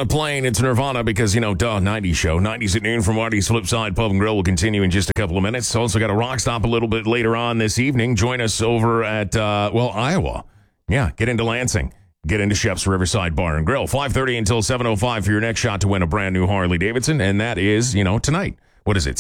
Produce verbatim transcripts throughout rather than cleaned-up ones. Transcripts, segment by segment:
uh, playing. It's Nirvana because, you know, duh, nineties show. nineties at noon from Marty's Flipside Pub and Grill will continue in just a couple of minutes. Also got a rock stop a little bit later on this evening. Join us over at, uh, well, Iowa. Yeah, get into Lansing. Get into Shep's Riverside Bar and Grill. five thirty until seven oh five for your next shot to win a brand new Harley Davidson. And that is, you know, tonight. What is it?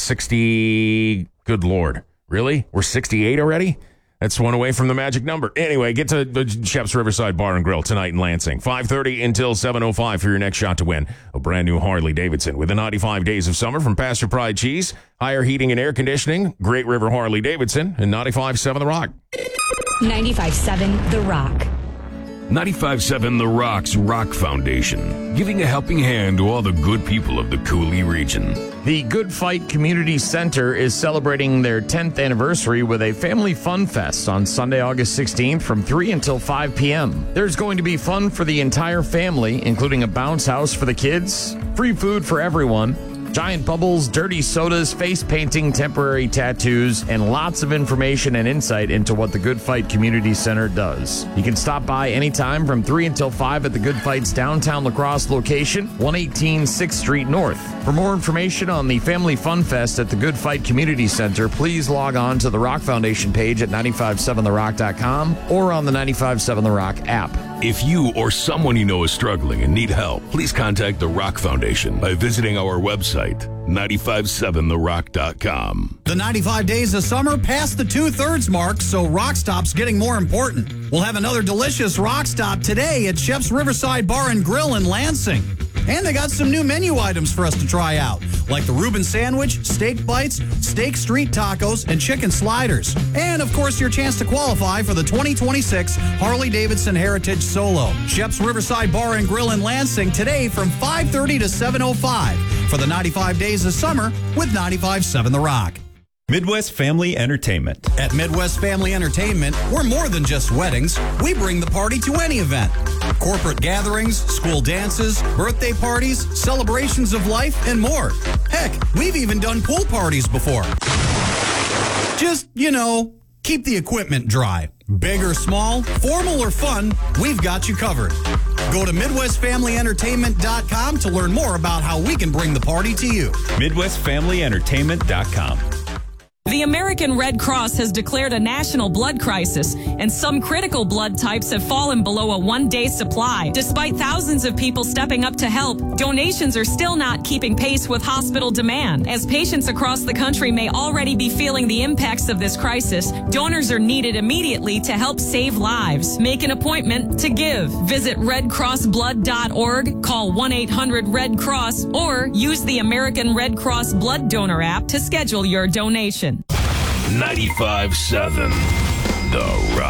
sixty? Good Lord. Really? We're sixty-eight already? That's one away from the magic number. Anyway, get to the Shep's Riverside Bar and Grill tonight in Lansing. five thirty until seven oh five for your next shot to win a brand new Harley Davidson. With the ninety-five days of summer from Pasture Pride Cheese, higher heating and air conditioning, Great River Harley Davidson, and ninety-five point seven The Rock. ninety-five point seven The Rock. ninety-five point seven The Rock's Rock Foundation, giving a helping hand to all the good people of the Cooley region. The Good Fight Community Center is celebrating their tenth anniversary with a family fun fest on Sunday, August sixteenth from three until five p.m. There's going to be fun for the entire family, including a bounce house for the kids, free food for everyone, giant bubbles, dirty sodas, face painting, temporary tattoos, and lots of information and insight into what the Good Fight Community Center does. You can stop by anytime from three until five at the Good Fight's downtown La Crosse location, one eighteen sixth Street North. For more information on the Family Fun Fest at the Good Fight Community Center, please log on to the Rock Foundation page at nine five seven the rock dot com or on the ninety-five point seven The Rock app. If you or someone you know is struggling and need help, please contact the Rock Foundation by visiting our website, nine five seven the rock dot com. The ninety-five days of summer passed the two-thirds mark, so Rock Stop's getting more important. We'll have another delicious Rock Stop today at Shep's Riverside Bar and Grill in Lansing. And they got some new menu items for us to try out, like the Reuben Sandwich, Steak Bites, Steak Street Tacos, and Chicken Sliders. And, of course, your chance to qualify for the twenty twenty-six Harley-Davidson Heritage Solo. Shep's Riverside Bar and Grill in Lansing today from five thirty to seven oh five for the ninety-five days of summer with ninety-five point seven The Rock. Midwest Family Entertainment. At Midwest Family Entertainment, we're more than just weddings. We bring the party to any event. Corporate gatherings, school dances, birthday parties, celebrations of life, and more. Heck, we've even done pool parties before. Just, you know, keep the equipment dry. Big or small, formal or fun, we've got you covered. Go to midwest family entertainment dot com to learn more about how we can bring the party to you. midwest family entertainment dot com. The American Red Cross has declared a national blood crisis, and some critical blood types have fallen below a one-day supply. Despite thousands of people stepping up to help, donations are still not keeping pace with hospital demand. As patients across the country may already be feeling the impacts of this crisis, donors are needed immediately to help save lives. Make an appointment to give. Visit red cross blood dot org, call one eight hundred red cross, or use the American Red Cross Blood Donor app to schedule your donation. ninety-five point seven The Rock.